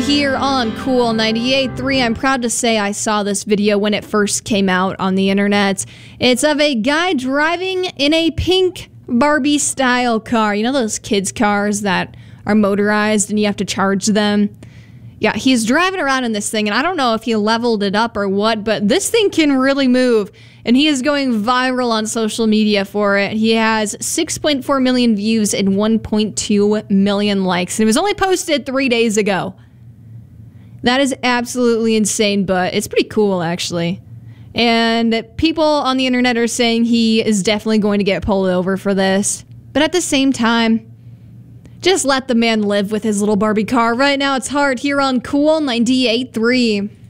here on Cool 98.3. I'm proud to say I saw this video when it first came out on the internet. It's of a guy driving in a pink Barbie-style car. You know those kids' cars that are motorized and you have to charge them? Yeah, he's driving around in this thing, and I don't know if he leveled it up or what, but this thing can really move, and he is going viral on social media for it. He has 6.4 million views and 1.2 million likes, and it was only posted 3 days ago. That is absolutely insane, but it's pretty cool, actually. And people on the internet are saying he is definitely going to get pulled over for this. But at the same time, just let the man live with his little Barbie car. Right now, it's hard here on Cool 98.3.